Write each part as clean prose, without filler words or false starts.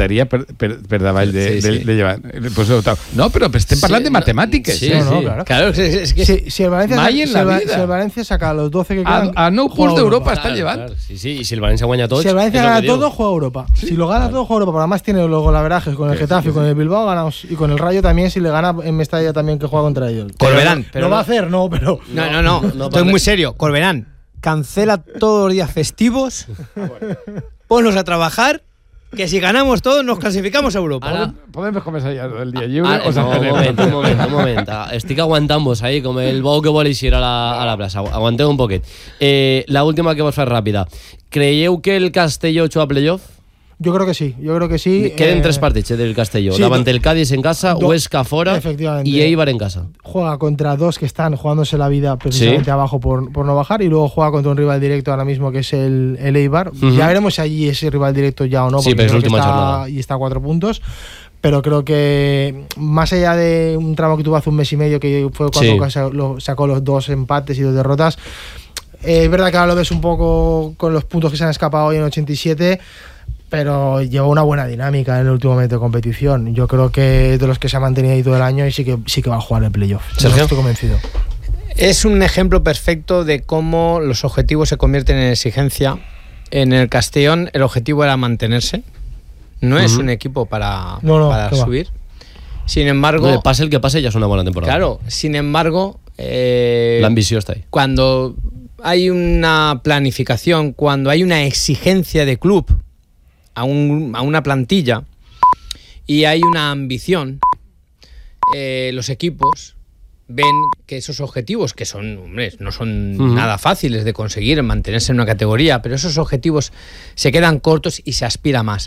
quedaria per davall de Llevant. No, però estem parlant de matemàtiques. Sí, claro, es que si el Valencia saca los 12 que quedan, a 9 punts d'Europa està el Llevant. Sí, y si el Valencia gana todo. Si el Valencia gana todo, juega Europa. Si lo gana todo, juega Europa. Pero además tiene luego laverajes con el Getafe y con el Bilbao ganamos. Y con el Rayo también, si le gana en Mestalla también que juega contra ellos. Corberán. Pero no va a hacer, no, pero. No. Estoy muy serio. Corberán, cancela todos los días festivos. Ponlos a trabajar. Que si ganamos todos nos clasificamos a Europa. Podem començar ja el dia lliure o un moment. Estic aguantant-vos ahí com el bou que vol eixir a la plaça. Aguanteu un poquet. La última que vols fer ràpida. Creieu que el Castelló juga a playoff? Yo creo que sí. Queden 3 partits del Castelló. Sí, davant el Cádiz en casa, Huesca fora y Eibar en casa. Juega contra 2 que están jugándose la vida precisamente abajo por no bajar y luego juega contra un rival directo ahora mismo que es el Eibar. Ya veremos si allí ese rival directo ya o no, porque creo que está a 4 puntos. Pero creo que más allá de un tramo que tuvo hace un mes y medio, que fue cuando sacó los 2 empates y 2 derrotas, es verdad que ahora lo ves un poco con los puntos que se han escapado hoy en 87, pero lleva una buena dinámica en el último momento de competición. Yo creo que es de los que se ha mantenido ahí todo el año y sí que va a jugar el playoff. Sergio, estoy convencido. Es un ejemplo perfecto de cómo los objetivos se convierten en exigencia. En el Castellón el objetivo era mantenerse. No es un equipo para subir. Sin embargo, pase el que pase, ya es una buena temporada. Claro, sin embargo, la ambición está ahí. Cuando hay una planificación, cuando hay una exigencia de club a una plantilla y hay una ambición, los equipos ven que esos objetivos, que son, no son nada fáciles de conseguir, mantenerse en una categoría, pero esos objetivos se quedan cortos y se aspira más.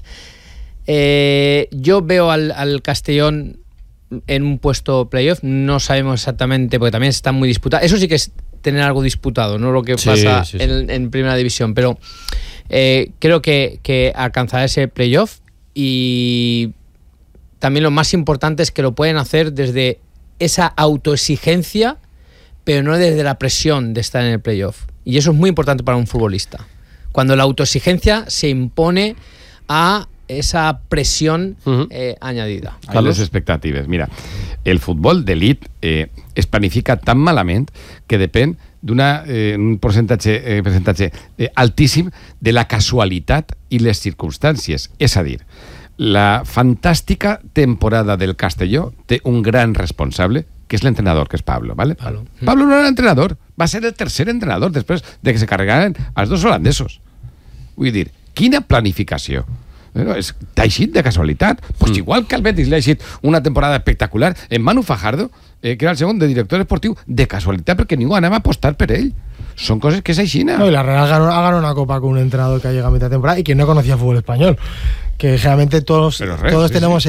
Yo veo al Castellón en un puesto playoff, no sabemos exactamente, porque también están muy disputados. Eso sí que es tener algo disputado, no lo que pasa en primera división, pero creo que alcanzará ese playoff, y también lo más importante es que lo pueden hacer desde esa autoexigencia, pero no desde la presión de estar en el playoff, y eso es muy importante para un futbolista, cuando la autoexigencia se impone a esa presión añadida. A les expectatives. Mira, el futbol d'elit es planifica tan malament que depèn d'un percentatge altíssim de la casualitat i les circumstàncies. És a dir, la fantàstica temporada del Castelló té un gran responsable, que és l'entrenador, que és Pablo, ¿vale? Pablo no era entrenador, va ser el tercer entrenador després de que se carregaren els 2 holandesos. Vull dir, quina planificació. T'ha eixit de casualitat. Pues igual que al Betis le ha eixit una temporada espectacular, en Manu Fajardo, que era el segon de director esportiu, de casualitat, perquè ningú anava a apostar per ell. Son cosas que se aixina. No, y la Real ha ganado una copa con un entrenador que ha llegado a mitad de temporada y que no conocía fútbol español. Que generalmente todos tenemos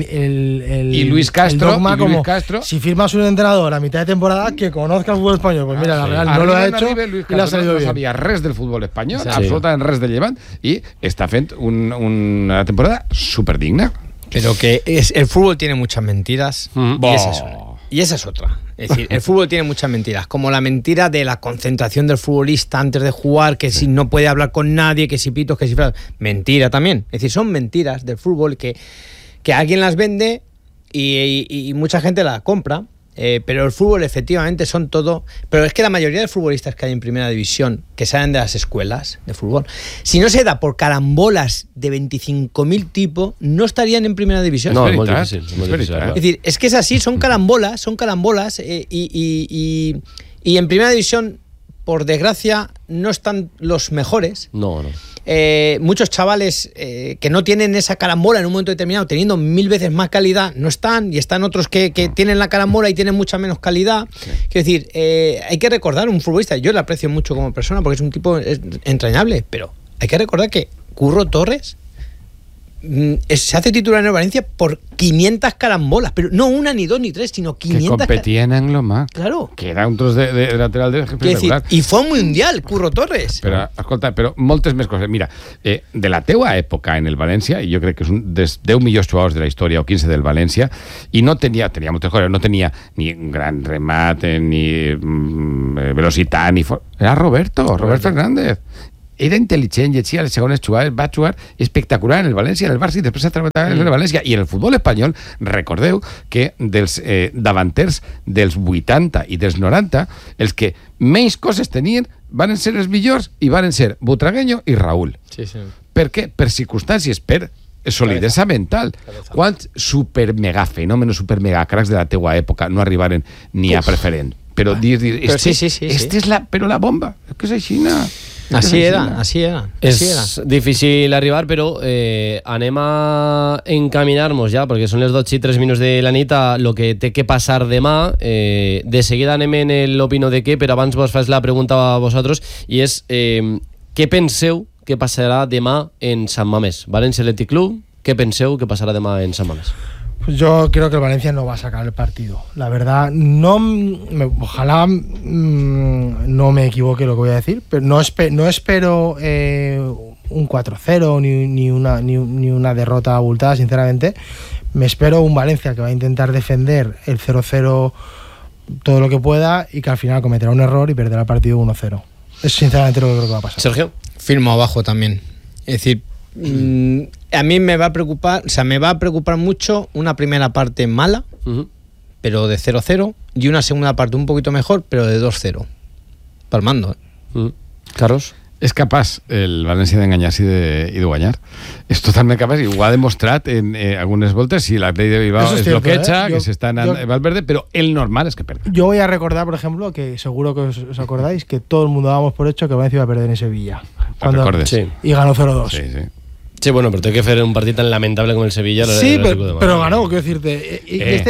el Luis Castro, el dogma como si firmas un entrenador a mitad de temporada que conozca el fútbol español. Pues mira, la Real no lo ha hecho y le ha salido bien. No sabia res del fútbol espanyol, absolutament res de Llevant, i està fent una temporada superdigna. Pero que el fútbol tiene muchas mentiras y esa es otra. Es decir, el fútbol tiene muchas mentiras, como la mentira de la concentración del futbolista antes de jugar, que si no puede hablar con nadie, que si pitos, que si... Mentira también. Es decir, son mentiras del fútbol que alguien las vende y mucha gente las compra, pero el fútbol efectivamente son todo... Pero es que la mayoría de futbolistas que hay en primera división, que salen de las escuelas de fútbol, si no se da por carambolas de 25.000 tipos, no estarían en primera división. No, es muy difícil. Es decir, es que es así, son carambolas y en primera división, por desgracia, no están los mejores. No. Muchos chavales que no tienen esa carambola en un momento determinado, teniendo 1000 veces más calidad, no están, y están otros que tienen la carambola y tienen mucha menos calidad. Quiero decir, hay que recordar, un futbolista, yo le aprecio mucho como persona porque es un tipo entrañable, pero hay que recordar que Curro Torres se hace titular en el Valencia por 500 carambolas, pero no una, ni dos, ni tres, sino 500. Que competía en Anglomar. Claro. Que era un tros de lateral de regular. I fue un mundial, Curro Torres. Però, escolta, però moltes més coses. Mira, de la teua època en el València, i jo crec que és un dels 10 millors jugadors de la història, o 15 del València, i no tenia moltes coses, no tenia ni un gran remat, ni velocitat, ni... Era Roberto Fernández. era intel·ligent, llegia les segones jugades, va jugar espectacular en el València, en el Barça i després ha treballat en el València. I en el futbol espanyol, recordeu que dels davanters dels 80 i dels 90, els que menys coses tenien van ser els millors i van ser Butragueño i Raúl. Sí, sí. Per què? Per circumstàncies, per solidesa mental. Quants supermegafenòmenos, supermegacracs de la teua època no arribaren ni a preferent? Però dir, esta és la bomba, que és així, no? Así era. És difícil arribar, però anem a encaminar-nos ja, perquè són les 12:03 de la nit a lo que té que passar demà. De seguida anem en l'opino de què, però abans vos fas la pregunta a vosaltres, i és què penseu que passarà demà en Sant Mamés? València Athletic Club, què penseu que passarà demà en Sant Mamés? Pues yo creo que el Valencia no va a sacar el partido. La verdad, ojalá no me equivoque lo que voy a decir, pero no espero un 4-0 ni una derrota abultada, sinceramente. Me espero un Valencia que va a intentar defender el 0-0 todo lo que pueda y que al final cometerá un error y perderá el partido 1-0. Es sinceramente lo que creo que va a pasar. Sergio. Firmo abajo también. Es decir, a mí me va a preocupar mucho una primera parte mala, pero de 0-0, y una segunda parte un poquito mejor, pero de 2-0. Palmando. Carlos. És capaç el València d'enganyar-se i de guanyar. És totalment capaç, i ho ha demostrat en algunes voltes. Si l'Atlètic de Bilbao es bloqueja, que se está en Valverde, pero el normal es que pierda. Yo voy a recordar, por ejemplo, que seguro que os acordáis que todo el mundo dábamos por hecho que Valencia iba a perder en Sevilla. Sí. Y ganó 0-2. Sí, sí. Sí, bueno, pero tengo que hacer un partido tan lamentable como el Sevilla. Sí, pero ganó, quiero decirte.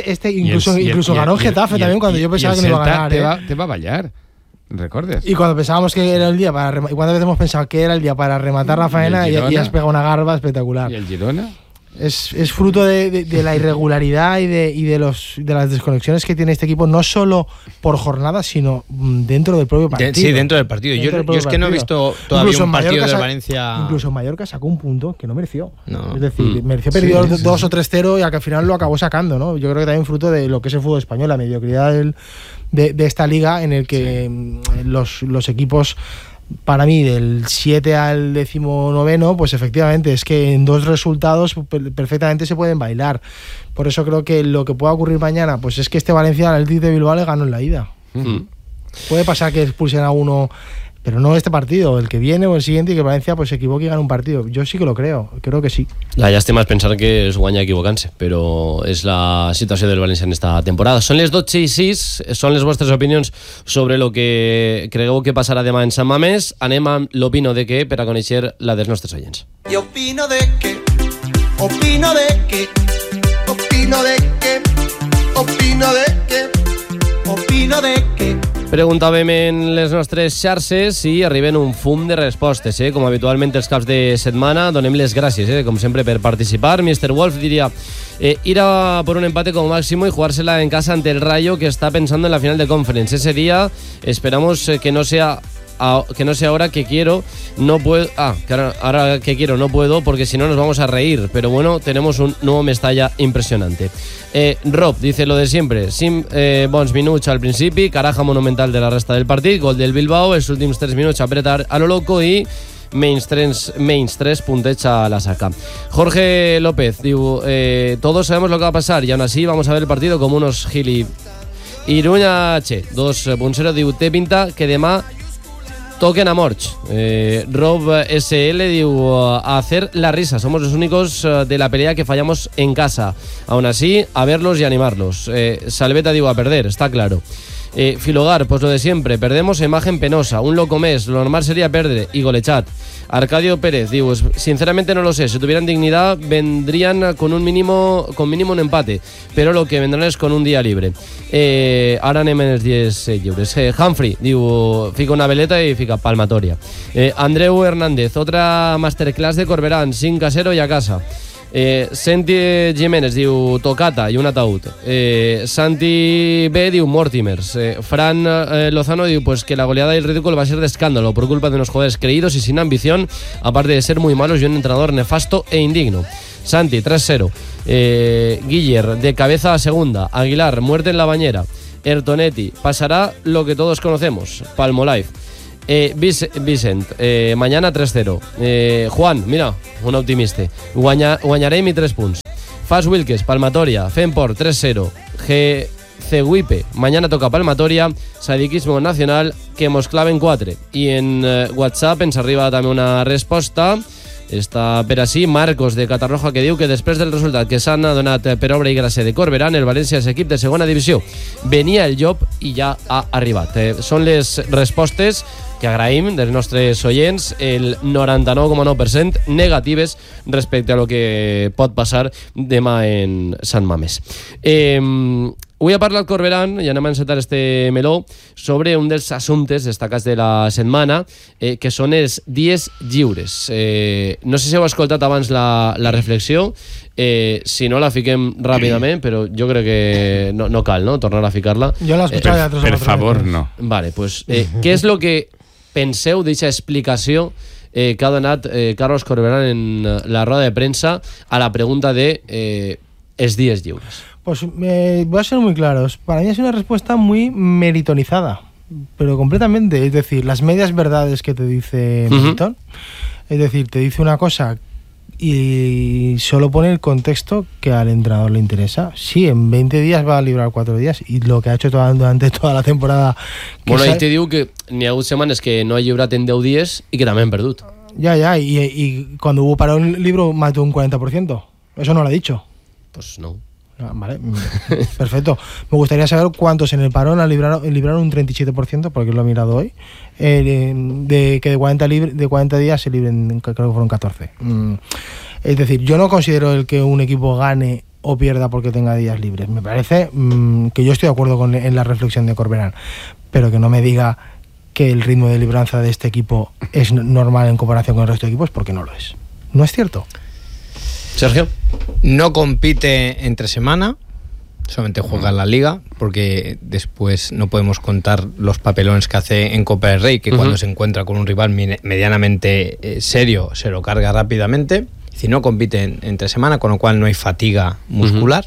Incluso ganó en Getafe también, cuando yo pensaba que no iba a ganar. Te va a ballar. ¿Recordes? Y cuando pensábamos que era el día para y cuántas veces hemos pensado que era el día para rematar la faena y has pegado una garba espectacular. ¿Y el Girona? Es fruto de la irregularidad y de las desconexiones que tiene este equipo, no solo por jornada, sino dentro del propio partido. Sí, dentro del partido. Yo es que no he visto todavía un partido de Valencia. Incluso en Mallorca sacó un punto que no mereció. No. Es decir, mereció perder 2 o 3-0 y al final lo acabó sacando, ¿no? Yo creo que también fruto de lo que es el fútbol español, la mediocridad de esta liga, en el que los equipos, para mí, del 7 al 19º, pues efectivamente es que en 2 resultados perfectamente se pueden bailar. Por eso creo que lo que pueda ocurrir mañana, pues es que este Valencia al Athletic de Bilbao le ganó en la ida. Puede pasar que expulsen a uno, pero no este partido, el que viene o el siguiente, y que Valencia pues se equivoque y gane un partido. Yo sí que lo creo que sí. La llàstima és pensar que es guanya equivocant-se, però és la situació del València en esta temporada. Són les 12:06, són les vostres opinions sobre el que cregueu que passarà demà en Sant Mamés. Anem amb l'opino de què per a conèixer la dels nostres oients. I opino de què, opino de què, opino de què, opino de què, opino de què. Preguntàvem en les nostres xarxes i arriben un fum de respostes, com habitualment els caps de setmana. Donem les gràcies, com sempre, per participar. Mr. Wolf diria ir a por un empate como máximo y jugársela en casa ante el Rayo, que está pensando en la final de Conference. Ese día esperamos que no sea ahora que quiero, no puedo. Que ahora que quiero no puedo, porque si no nos vamos a reír. Pero bueno, tenemos un nuevo Mestalla impresionante. Rob dice lo de siempre: bons minuts al principi, caraja monumental de la resta del partit, gol del Bilbao, els últims 3 minuts apretar a lo loco y menys 3 puntets a la saca. Jorge López diu, todos sabemos lo que va a pasar y aún así vamos a ver el partido como unos gili. Iruña H 2.0 diu, té pinta que demà toquen a Morch. Rob SL diu, a hacer la risa, somos los únicos de la pelea que fallamos en casa, aún así a verlos y animarlos. Salveta diu, a perder, está claro. Filogar, pues lo de siempre, perdemos imagen penosa, un loco mes, lo normal sería perder y golechat. Arcadio Pérez diu, sinceramente no lo sé, si tuvieran dignidad vendrían con mínimo un empate, pero lo que vendrán es con un día libre. Ara anem en els 10 lliures. Humphrey diu, fica una veleta y fica palmatoria. Andreu Hernández, otra masterclass de Corberán, 5-0 y a casa. Santi Jiménez diu, tocata i un ataúd. Santi B diu, Mortimers. Fran Lozano diu, pues que la goleada y el ridículo va a ser de escándalo por culpa de unos jugadores creídos y sin ambición, aparte de ser muy malos y un entrenador nefasto e indigno. Santi, 3-0. Guiller, de cabeza a segunda. Aguilar, muerte en la bañera. Ertonetti, pasará lo que todos conocemos, Palmolive. Vicent, mañana 3-0. Juan, mira, un optimista. Guanyarem i 3 punts. Fas Wilkes, Palmatoria. Femport, 3-0. Ceguipe, mañana toca Palmatoria. Sadiquismo Nacional, que mos claven 4. I en WhatsApp ens arriba també una resposta. Està per així, Marcos de Catarroja, que diu que després del resultat que s'han donat per obra i gràcia de Corberán, el València és equip de segona divisió. Venia el llop i ja ha arribat. Són les respostes que agraïm dels nostres oients, el 99,9% negatives respecte a lo que pot passar demà en Sant Mamés. Avui ha parlat Corberán, i anem a encetar este meló, sobre un dels assumptes destacats de la setmana, que són els dies lliures. No sé si heu escoltat abans la reflexió, si no la fiquem ràpidament, però jo crec que no cal, no?, tornar a ficar-la. Jo l'he escoltat ja 3 o 4 Per favor, no. Vale, pues, què és el que penseu d'aquesta explicació que ha donat Carlos Corberán en la roda de premsa a la pregunta de els días lliures? Pues voy a ser muy claros. Para mí es una respuesta muy meritonizada, pero completamente. Es decir, las medias verdades que te dice Milton, es decir, te dice una cosa y solo pone el contexto que al entrenador le interesa. Sí, en 20 días va a librar 4 días y lo que ha hecho durante toda la temporada. Bueno, ahí te digo que n'hi ha hagut setmanes que no ha lliurat en 10 dies i que també han perdut. Ya, y cuando hubo para un libro mató un 40%. Eso no lo ha dicho. Pues no. Vale, perfecto. Me gustaría saber cuántos en el parón libraron un 37%, porque lo he mirado hoy, de que de 40 días se libren, creo que fueron 14. Es decir, yo no considero el que un equipo gane o pierda porque tenga días libres. Me parece que yo estoy de acuerdo en la reflexión de Corberán, pero que no me diga que el ritmo de libranza de este equipo es normal en comparación con el resto de equipos, porque no lo es. ¿No es cierto? Sergio. No compite entre semana, solamente juega en la Liga, porque después no podemos contar los papelones que hace en Copa del Rey, que cuando se encuentra con un rival medianamente serio se lo carga rápidamente. Es decir, no compite entre semana, con lo cual no hay fatiga muscular.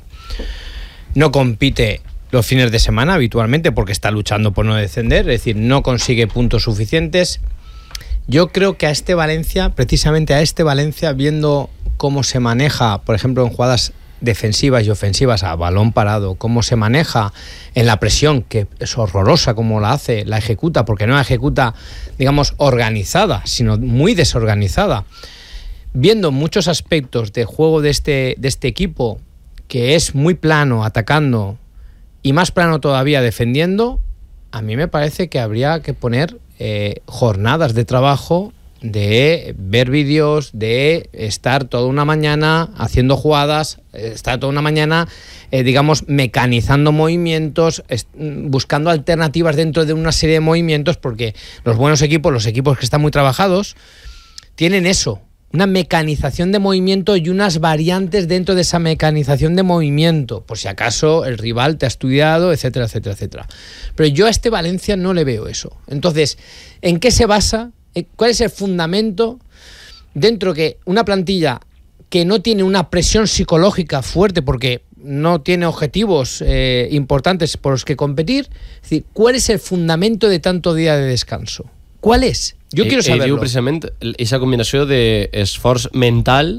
No compite los fines de semana habitualmente porque está luchando por no descender, es decir, no consigue puntos suficientes. Yo creo que a este Valencia, precisamente a este Valencia, viendo cómo se maneja, por ejemplo, en jugadas defensivas y ofensivas a balón parado, cómo se maneja en la presión, que es horrorosa como la hace, la ejecuta, porque no la ejecuta, digamos, organizada, sino muy desorganizada. Viendo muchos aspectos de juego de este equipo, que es muy plano atacando y más plano todavía defendiendo, a mí me parece que habría que poner jornadas de trabajo, de ver vídeos, de estar toda una mañana haciendo jugadas, estar toda una mañana, digamos, mecanizando movimientos, buscando alternativas dentro de una serie de movimientos, porque los buenos equipos, los equipos que están muy trabajados, tienen eso, una mecanización de movimiento y unas variantes dentro de esa mecanización de movimiento, por si acaso el rival te ha estudiado, etcétera, etcétera, etcétera. Pero yo a este Valencia no le veo eso. Entonces, ¿en qué se basa? ¿Cuál es el fundamento dentro que una plantilla que no tiene una presión psicológica fuerte porque no tiene objetivos importantes por los que competir? Es decir, ¿cuál es el fundamento de tanto día de descanso? ¿Cuál es? Jo quiero saberlo. Diu precisament aquesta combinació d'esforç mental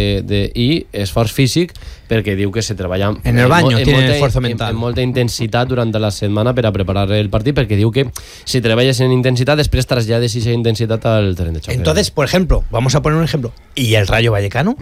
i esforç físic, perquè diu que se treballa en el baño, tiene esforç mental, en molta intensitat durant la setmana per a preparar el partit, perquè diu que si treballes en intensitat després trasllades esa intensitat al terreny de xoc. Entonces, por ejemplo, vamos a poner un ejemplo, ¿y el Rayo Vallecano?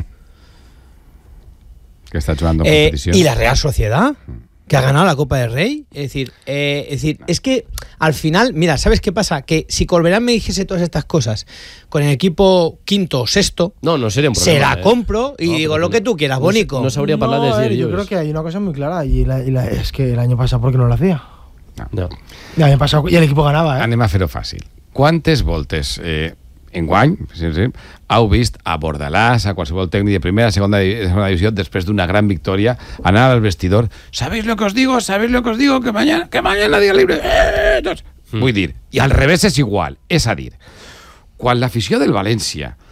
Que está jugando competición. ¿Y la Real Sociedad? Que ha ganado la Copa del Rey. Es decir, es que al final, mira, ¿sabes qué pasa? Que si Corberán me dijese todas estas cosas con el equipo quinto o sexto, no sería un problema, se la compro y digo lo que tú quieras, Bonico. No sabría hablar de yo creo que hay una cosa muy clara y es que el año pasado, ¿por qué no lo hacía? No. El año pasado y el equipo ganava. Anem a fer-ho fàcil. Quantes voltes enguany heu vist a Bordalás, a qualsevol tècnic de primera, segona divisió, després d'una gran victòria, anar al vestidor? ¿Sabéis lo que os digo? ¿Sabéis lo que os digo? Que mañana día libre. Vull dir, i al revés és igual. És a dir, quan l'afició del València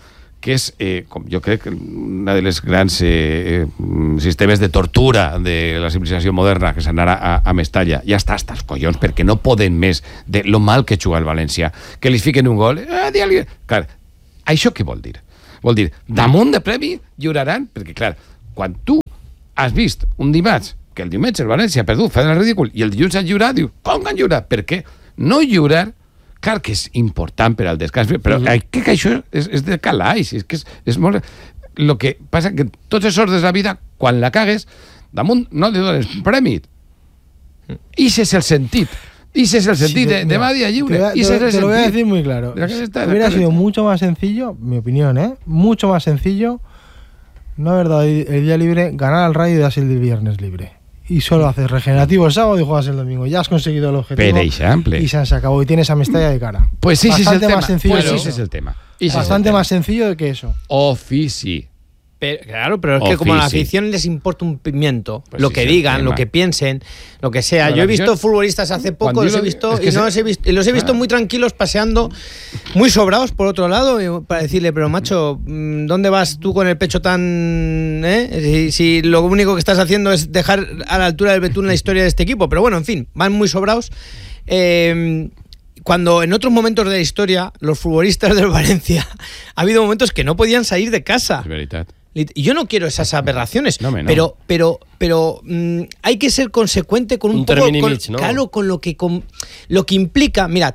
que és, jo crec, una de les grans sistemes de tortura de la civilització moderna, que s'anarà a Mestalla. Ja està, hasta els collons, perquè no poden més de lo mal que juga el València. Que li fiquen un gol. Clar, això què vol dir? Vol dir, damunt de premi lliuraran, perquè, clar, quan tu has vist un dimarts que el diumenge el València ha perdut, fa el ridícul, i el dilluns han lliurat, diu, com han lliurat? Per què? No lliurar, clar que és important per al descans, però que això és de calaix, és que és molt... El que passa que tots els sorts de la vida, quan la cagues, damunt no li dones premi. Ese es el sentit. Ese es el sentit de demà dia lliure. Te lo voy a decir muy claro. Hubiera sido mucho más sencillo, mi opinión, mucho más sencillo no haber dado el día libre, ganar al Rayo y darse el viernes libre. Y solo haces regenerativo el sábado y juegas el domingo. Ya has conseguido el objetivo. Y se acabó. Y tienes a Mestalla de cara. Pues sí, ese es el tema. Ese es el tema. Bastante más sencillo que eso. Ofici. Claro, pero es que como a la afición les importa un pimiento, pues lo que digan, lo que piensen, lo que sea. Yo he visto futbolistas hace poco, los he visto los he visto muy tranquilos paseando, muy sobrados por otro lado, para decirle, pero macho, ¿dónde vas tú con el pecho tan... Si lo único que estás haciendo es dejar a la altura del betún la historia de este equipo? Pero bueno, en fin, van muy sobrados. Cuando en otros momentos de la historia los futbolistas del Valencia ha habido momentos que no podían salir de casa. Es verdad. Y yo no quiero esas aberraciones, no. pero hay que ser consecuente con un poco, claro, con lo que implica. Mirad,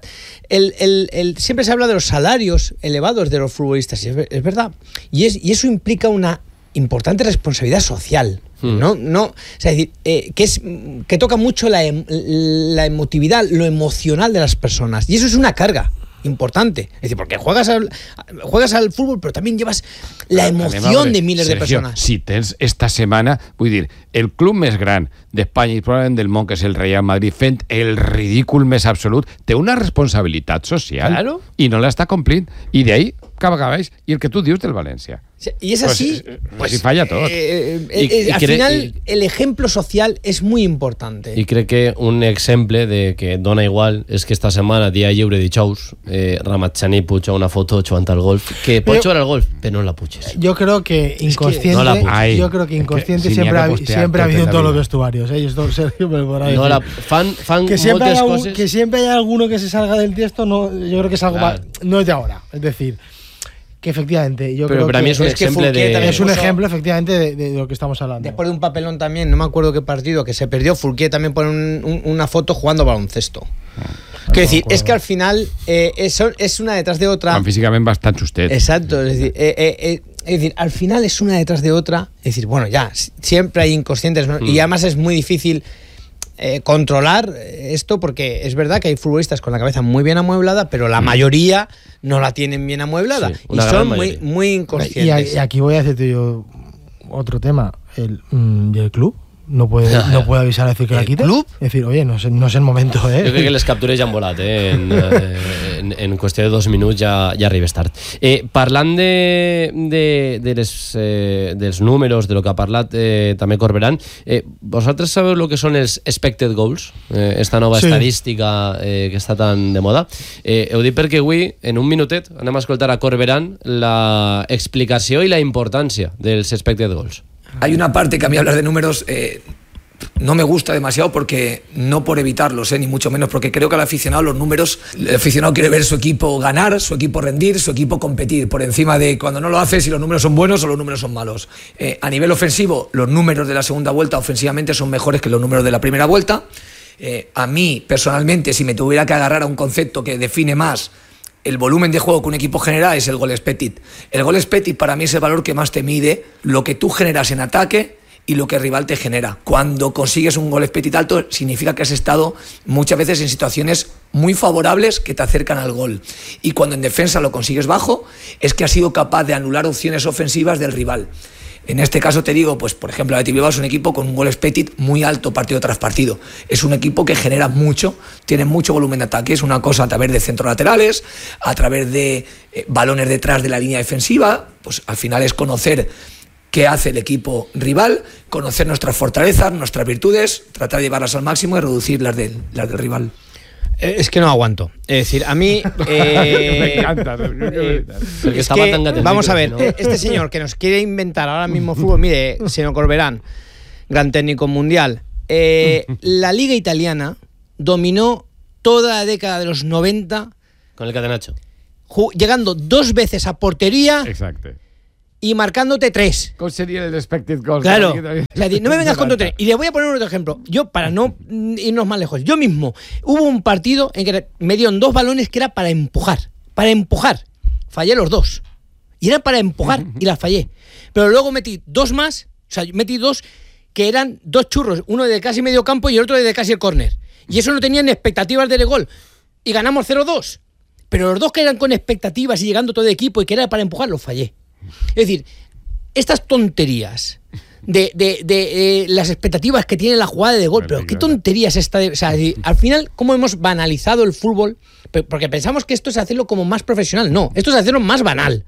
siempre se habla de los salarios elevados de los futbolistas, y es verdad, y eso implica una importante responsabilidad social. No, o sea, es decir, que toca mucho la emotividad, lo emocional de las personas, y eso es una carga importante. Es decir, porque juegas al fútbol, però també llevas la emoción de miles de persones. Si tens esta setmana, vull dir, el club més gran d'Espanya i probablement del món, que és el Real Madrid, fent el ridícul més absolut, té una responsabilitat social, claro, i no l'està complint. I d'ahí cap a baix, i el que tu dius del València. Y es así, pues si falla todo. Al final, el ejemplo social es muy importante. I crec que un exemple de que dona igual és que esta setmana, dia lliure dijous, Ramadjani puja una foto jugant al golf, que pot jugar al golf, però no la puges. Yo creo que inconsciente, yo creo que inconsciente siempre ha habido en todos los vestuarios. Sergio me lo podrá decir. Fan que siempre moltes coses. Que siempre hay alguno que se salga del tiesto, no, yo creo que es algo más, no es de ahora. Es decir, que efectivamente yo creo para mí es un ejemplo es un ejemplo efectivamente de lo que estamos hablando. Después de un papelón también, no me acuerdo qué partido que se perdió, Fourquier también pone una foto jugando baloncesto. Quiero decir, es que al final es una detrás de otra. Físicamente bastante usted. Exacto, es decir, al final es una detrás de otra. Es decir, bueno, ya siempre hay inconscientes, ¿no? Y además es muy difícil controlar esto, porque es verdad que hay futbolistas con la cabeza muy bien amueblada, pero la mayoría no la tienen bien amueblada, y son muy inconscientes. Y aquí voy a decirte yo otro tema, el club no puede avisar a decir que la quite. ¿Club? Es decir, oye, no es el momento, Jo crec que les captures ja han volat, en qüestió de 2 minuts ja arribes tard. Parlant dels números, de lo que ha parlat també Corberán, vosaltres sabeu el que són els expected goals, esta nova estadística que està tan de moda? Ho dic perquè avui, en un minutet, anem a escoltar a Corberán la explicació i la importància dels expected goals. Hay una parte que a mí hablar de números no me gusta demasiado, porque no por evitarlos, ni mucho menos, porque creo que al aficionado los números, el aficionado quiere ver su equipo ganar, su equipo rendir, su equipo competir, por encima de cuando no lo hace, si los números son buenos o los números son malos. A nivel ofensivo, los números de la segunda vuelta ofensivamente son mejores que los números de la primera vuelta. A mí, personalmente, si me tuviera que agarrar a un concepto que define más el volumen de juego que un equipo genera, es el goal expected. El goal expected para mí es el valor que más te mide lo que tú generas en ataque y lo que el rival te genera. Cuando consigues un goal expected alto, significa que has estado muchas veces en situaciones muy favorables que te acercan al gol. Y cuando en defensa lo consigues bajo, es que has sido capaz de anular opciones ofensivas del rival. En este caso te digo, pues por ejemplo, Athletic Bilbao es un equipo con un goal expected muy alto partido tras partido. Es un equipo que genera mucho, tiene mucho volumen de ataque. Es una cosa a través de centros laterales, a través de balones detrás de la línea defensiva. Pues al final es conocer qué hace el equipo rival, conocer nuestras fortalezas, nuestras virtudes, tratar de llevarlas al máximo y reducir las del rival. Es que no aguanto. Es decir, a mí... Me encanta. Es que, vamos a ver, ¿no? Este señor que nos quiere inventar ahora mismo fútbol, mire, señor Corberán, gran técnico mundial, la liga italiana dominó toda la década de los 90 con el Catenaccio, llegando 2 veces a portería. Exacto. Y marcándote 3. ¿Cómo sería el expected goals? Claro. No me vengas con tu 3. Y le voy a poner otro ejemplo. Yo, para no irnos más lejos, yo mismo, hubo un partido en que me dieron 2 balones que era para empujar. Para empujar. Fallé los 2. Y era para empujar y las fallé. Pero luego metí 2 más. O sea, metí 2 que eran 2 churros. Uno de casi medio campo y el otro de casi el córner. Y eso no tenían expectativas de gol. Y ganamos 0-2. Pero los 2 que eran con expectativas y llegando todo el equipo y que era para empujar, los fallé. Es decir, estas tonterías de las expectativas que tiene la jugada de gol, pero qué tonterías esta o sea, al final, cómo hemos banalizado el fútbol, porque pensamos que esto es hacerlo como más profesional. No, esto es hacerlo más banal.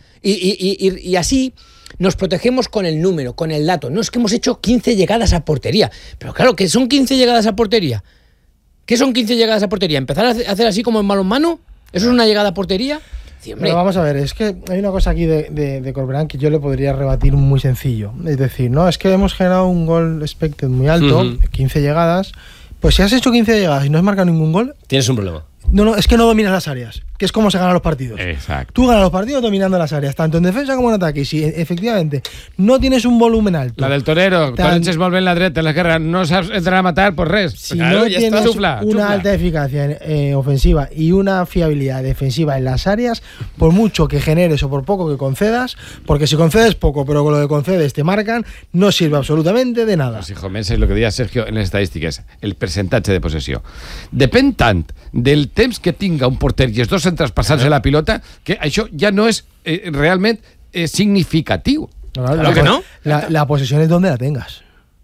Y así nos protegemos con el número, con el dato. No es que hemos hecho 15 llegadas a portería, pero claro, ¿qué son 15 llegadas a portería? ¿Qué son 15 llegadas a portería? ¿Empezar a hacer así como en balonmano? ¿Eso es una llegada a portería? Sí, pero vamos a ver, es que hay una cosa aquí de Corberán que yo le podría rebatir muy sencillo. Es decir, no, es que hemos generado un gol expected muy alto, 15 llegadas. Pues si has hecho 15 llegadas y no has marcado ningún gol, tienes un problema. No, es que no dominas las áreas, que es como se ganan los partidos. Exacto. Tú ganas los partidos dominando las áreas, tanto en defensa como en ataque. Y si efectivamente no tienes un volumen alto... La del torero, quan ets molt bé en la dreta, en l'esquerra, no saps entrar a matar, pues res. Si no tienes una alta eficacia ofensiva y una fiabilidad defensiva en las áreas, por mucho que generes o por poco que concedas, porque si concedes poco, pero con lo que concedes te marcan, no sirve absolutamente de nada. Pues hijo, és el que deia Sergio en les estadístiques, el percentatge de possessió. Depèn tant del temps que tinga un porter i els dos centres passats de la pilota, que això ja no és realment significatiu. Claro que no. La posesión es donde la tengas.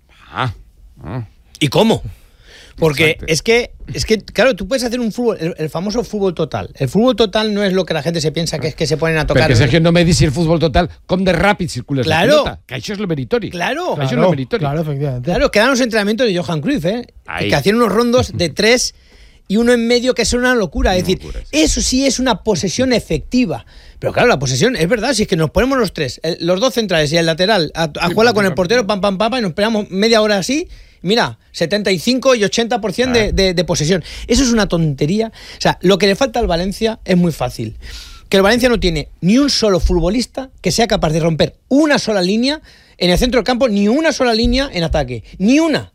¿Y cómo? Porque es que, claro, tú puedes hacer un fútbol, el famoso fútbol total. El fútbol total no es lo que la gente se piensa que es que se ponen a tocar. Perquè Sergio no me dici el fútbol total com de ràpid circules la pilota, que això és lo meritori. Claro, això és lo meritori. Claro, efectivamente. Claro, quedan los entrenamientos de Johan Cruyff, que hacían unos rondos de 3 y uno en medio, que es una locura. Es decir, eso sí es una posesión efectiva. Pero claro, la posesión, es verdad, si es que nos ponemos los 3, los 2 centrales y el lateral, a jugarla con el portero, pam, y nos pegamos media hora así, mira, 75 y 80% de posesión. Eso es una tontería. O sea, lo que le falta al Valencia es muy fácil. Que el Valencia no tiene ni un solo futbolista que sea capaz de romper una sola línea en el centro del campo, ni una sola línea en ataque. Ni una.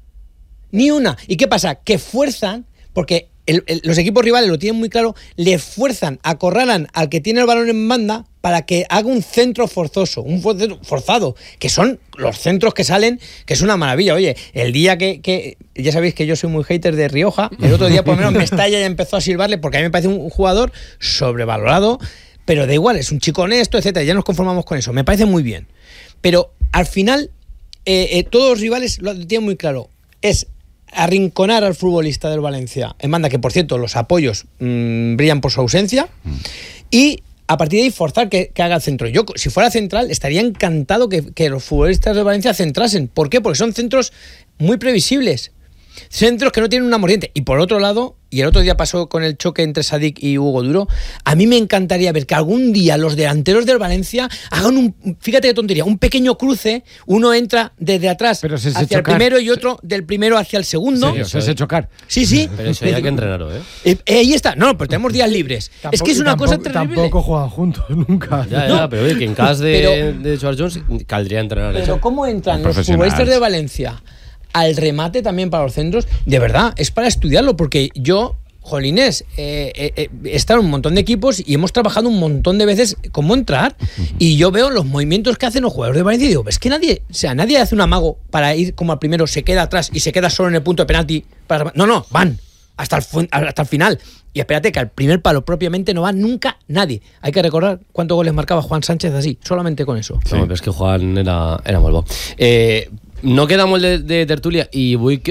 ¿Y qué pasa? Que fuerzan, porque los equipos rivales lo tienen muy claro, le fuerzan, acorralan al que tiene el balón en banda para que haga un centro forzoso, un centro forzado, que son los centros que salen, que es una maravilla. Oye, el día que ya sabéis que yo soy muy hater de Rioja, el otro día por lo menos Mestalla ya empezó a silbarle, porque a mí me parece un jugador sobrevalorado, pero da igual, es un chico honesto, etcétera, ya nos conformamos con eso, me parece muy bien. Pero al final, todos los rivales lo tienen muy claro, es arrinconar al futbolista del Valencia en banda, que por cierto los apoyos brillan por su ausencia, y a partir de ahí forzar que haga el centro. Yo, si fuera central, estaría encantado que los futbolistas del Valencia centrasen. ¿Por qué? Porque son centros muy previsibles, centros que no tienen una mordiente. Y por otro lado, y el otro día pasó con el choque entre Sadik y Hugo Duro, a mí me encantaría ver que algún día los delanteros del Valencia hagan fíjate qué tontería, un pequeño cruce, uno entra desde atrás hacia el primero y otro del primero hacia el segundo. ¿En serio? ¿Se chocar? Sí. Pero eso hay que entrenarlo, ahí está. No, pero tenemos días libres. Es que es una cosa terrible. Tampoco juegan juntos, nunca. Ya, pero oye, que en caso de George Jones caldría entrenar eso. Pero ¿cómo entran los futbolistas de Valencia al remate también para los centros? De verdad, es para estudiarlo, porque yo, jolines, he estado en un montón de equipos y hemos trabajado un montón de veces cómo entrar, y yo veo los movimientos que hacen los jugadores de Valencia y digo, es que nadie hace un amago para ir como al primero, se queda atrás y se queda solo en el punto de penalti. No, van hasta el final. Y espérate que al primer palo propiamente no va nunca nadie. Hay que recordar cuántos goles marcaba Juan Sánchez así, solamente con eso. Sí. No, pero es que Juan era molt bo. No queda molt de tertúlia i vull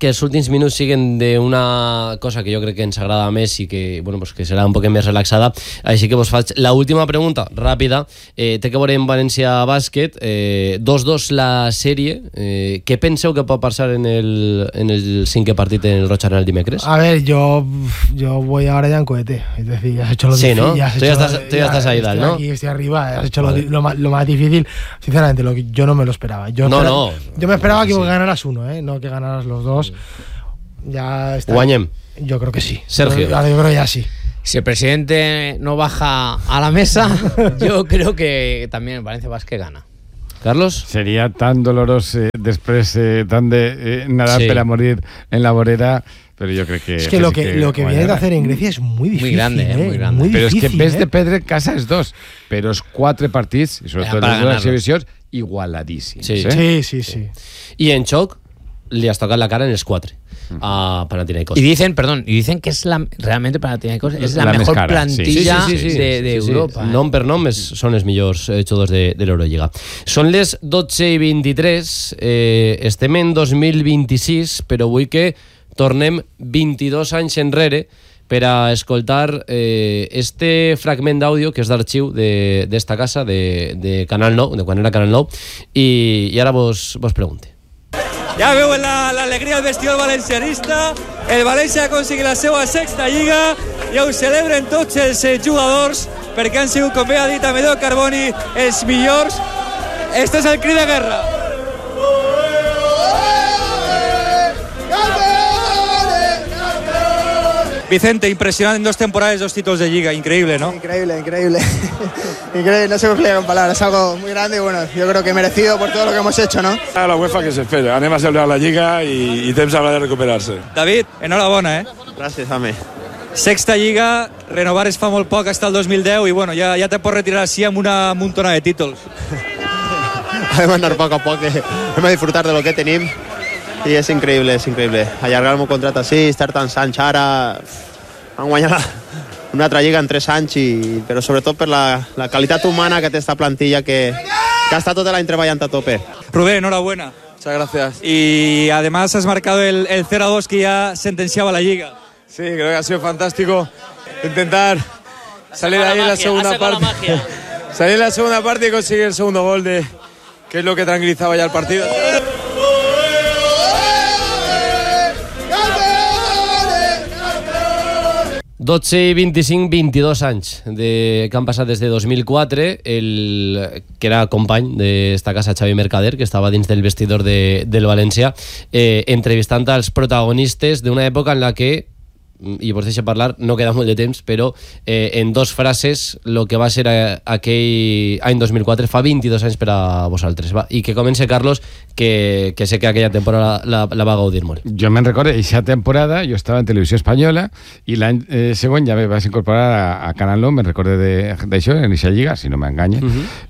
que els últims minuts siguen d'una cosa que jo crec que ens agrada més i que, bueno, pues que serà un poc més relaxada, així que vos faig l'última pregunta ràpida. Té que veure en València Bàsquet, 2-2 la sèrie. Què penseu que pot passar en el cinquè partit en el Roig Arenal dimecres? A ver, yo voy ahora ya en cohete, es decir, ya has hecho lo difícil. Sí, ¿no? Tú ya estás ahí, ¿no? Aquí estoy arriba, has hecho lo más difícil. Sinceramente, yo no me lo esperaba. Yo me esperaba que ganaras uno, no que ganaras los dos. Ya está. Guanyem. Yo creo que sí. Sergio. Yo creo que ya sí. Si el presidente no baja a la mesa, yo creo que también el Valencia Bàsquet gana. Carlos? Sería tan doloroso después tan de nadar para morir en la vorera, pero yo creo que... Es que lo que viene de hacer en Grecia es muy difícil. Muy grande, muy grande. Muy pero difícil, es que ves de perdre en casa es dos, pero es 4 partits, y sobre todo en les exhibicions, igualadíssims. Sí. I en xoc li has tocat la cara en els 4 a Panathinaikos. Y dicen que es realmente Panathinaikos es la mejor plantilla de Europa. Nom per nom són els millors jugadors de l'Eurolliga. Són les 12:23, estem en 2026, però vull que tornem 22 anys enrere per a escoltar este fragment d'àudio que és d'arxiu d'esta casa, de Canal 9, de quan era Canal 9, i ara vos pregunte. Ja veu l'alegria del vestidor valencianista. El València ha aconseguit la seva 6ª lliga i ho celebren tots els jugadors perquè han sigut, com bé ha dit Amedeo Carboni, els millors. Este és el crit de guerra. Vicente, impresionante en 2 temporadas, 2 títulos de Liga, increíble, ¿no? Increíble. Increíble, no se me explica con palabras, es algo muy grande y bueno, yo creo que merecido por todo lo que hemos hecho, ¿no? A la UEFA que se espera, anem a celebrar la Lliga i temps habrá de recuperarse. David, enhorabona, Gràcies, home. 6ª Lliga, renovar es fa molt poc hasta el 2010 y bueno, ya te pots retirar así amb una muntona de títulos. Hem d'anar a poc a poc, hem de disfrutar de lo que tenim i és increïble, allargar el meu contracte així, estar tants anys ara, han guanyat una altra lliga en 3 anys, però sobretot per la qualitat humana que té esta plantilla que ha estat tot l'any treballant a tope. Rubén, enhorabuena. Muchas gracias. Y además has marcado el 0-2 que ya sentenciaba la Liga. Sí, creo que ha sido fantástico intentar salir ahí en la segunda parte. Salir en la segunda parte y conseguir el segundo gol, que es lo que tranquilizaba ya el partido. 12:25, 22 anys que han passat des de 2004, que era company d'esta casa, Xavi Mercader, que estava dins del vestidor del València, entrevistant als protagonistes d'una època en la que, i vos deixo parlar, no queda molt de temps, però en 2 frases el que va ser aquell any 2004 fa 22 anys per a vosaltres. I que comença Carlos, que sé que aquella temporada la va gaudir molt. Jo me'n recordo, aquesta temporada jo estava en Televisió Espanyola i l'any següent ja me vas incorporar a Canal 9, me'n recordo d'això, en aquesta lliga, si no m'enganya,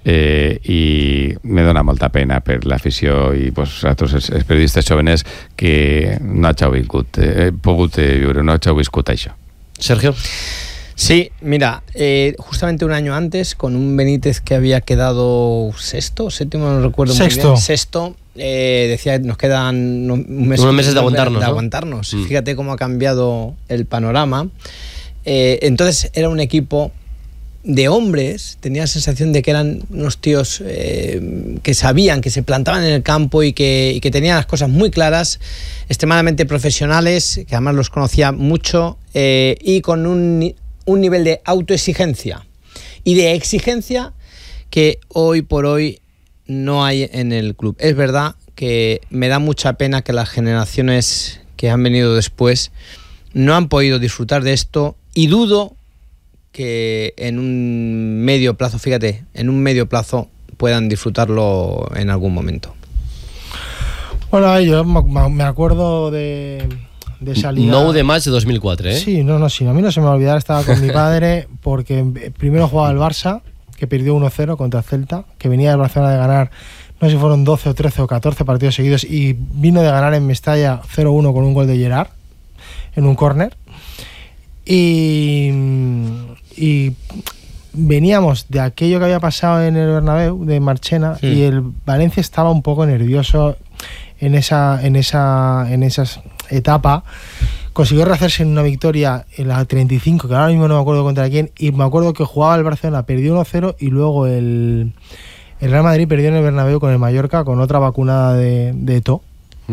i me dona molta pena per l'afició i a tots els periodistes jóvenes que no hageu pogut viure, no hageu viscut això. Sergio. Sí, mira, justamente un año antes, con un Benítez que había quedado sexto, séptimo, no recuerdo muy bien. Sexto, decía, nos quedan unos meses de aguantarnos. ¿no? Fíjate cómo ha cambiado el panorama. Entonces era un equipo de hombres, tenía la sensación de que eran unos tíos que sabían, que se plantaban en el campo y que tenían las cosas muy claras, extremadamente profesionales, que además los conocía mucho, y con un nivel de autoexigencia y de exigencia que hoy por hoy no hay en el club. Es verdad que me da mucha pena que las generaciones que han venido después no han podido disfrutar de esto, y dudo que en un medio plazo, fíjate, en un medio plazo puedan disfrutarlo en algún momento. Bueno, yo me acuerdo de esa liga. 9 de maig de 2004, ¿eh? Sí, sí, a mí no se me va a olvidar, estaba con mi padre, porque primero jugaba el Barça, que perdió 1-0 contra el Celta, que venía del Barcelona de ganar, no sé si fueron 12 o 13 o 14 partidos seguidos, y vino de ganar en Mestalla 0-1 con un gol de Gerard, en un córner. Y veníamos de aquello que había pasado en el Bernabéu, de Marchena, y el Valencia estaba un poco nervioso en etapa, consiguió rehacerse en una victoria en la 35, que ahora mismo no me acuerdo contra quién, y me acuerdo que jugaba el Barcelona, perdió 1-0 y luego el Real Madrid perdió en el Bernabéu con el Mallorca con otra vacunada de Eto'o.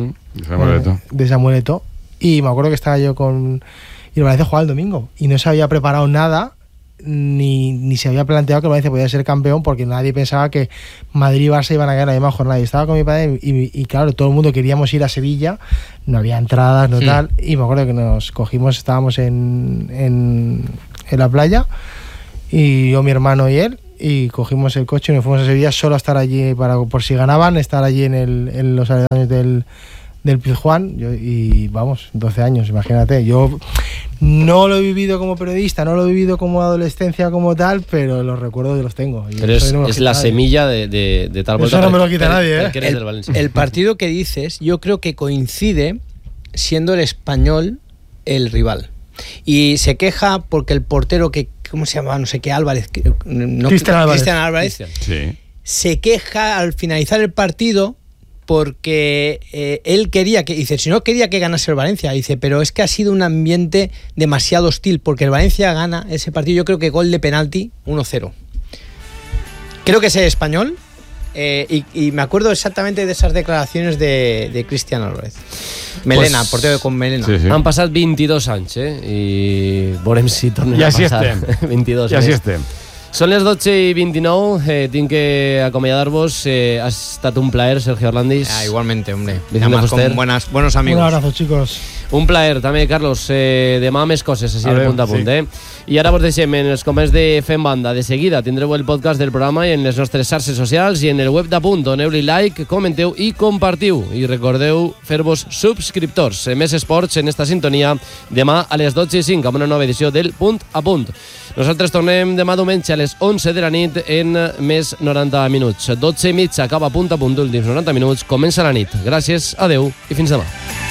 De Samuel Eto'o. Y me acuerdo que estaba yo con... Y el Valencia jugaba el domingo y no se había preparado nada, ni se había planteado que el Valencia podía ser campeón, porque nadie pensaba que Madrid y Barça iban a ganar la misma jornada. Y estaba con mi padre y claro, todo el mundo queríamos ir a Sevilla, no había entradas, no tal, y me acuerdo que nos cogimos, estábamos en la playa, y yo, mi hermano y él, y cogimos el coche y nos fuimos a Sevilla solo a estar allí, por si ganaban, estar allí en los aledaños del Pizjuán. Y vamos, 12 años, imagínate. Yo no lo he vivido como periodista, no lo he vivido como adolescencia como tal, pero los recuerdos los tengo. Pero es la semilla de tal vuelta. Eso no me lo quita nadie, ¿eh? El partido que dices, yo creo que coincide siendo el Español el rival. Y se queja porque el portero que, ¿cómo se llama? No sé qué, Álvarez. Cristian Álvarez. Sí. Se queja al finalizar el partido porque él quería que, dice, si no quería que ganase el Valencia, dice, pero es que ha sido un ambiente demasiado hostil, porque el Valencia gana ese partido, yo creo que gol de penalti 1-0. Creo que es el Español, y me acuerdo exactamente de esas declaraciones de Cristian Álvarez. Melena, pues, portero con Melena. Sí. Han passat 22 anys, i veurem si tornem a passar. 22 I així estem. Són les 12:29, tinc que acomiadar-vos. Ha estat un plaer, Sergio Orlandis. Igualmente, hombre. Además, con buenos amigos. Un abrazo, chicos. Un plaer, també, Carlos. Demà més coses, així de punt a punt. Sí. I ara vos deixem en els coments de Fem Banda. De seguida tindreu el podcast del programa en les nostres xarxes socials i en el web d'Apunt. Doneu-li like, comenteu i compartiu. I recordeu fer-vos subscriptors. Més esports en esta sintonia demà a les 12:05 amb una nova edició del Punt a Punt. Nosaltres tornem demà diumenge a les 11 de la nit en més 90 minuts. 12:30 acaba Punt a Punt, últims 90 minuts. Comença la nit. Gràcies, adeu i fins demà.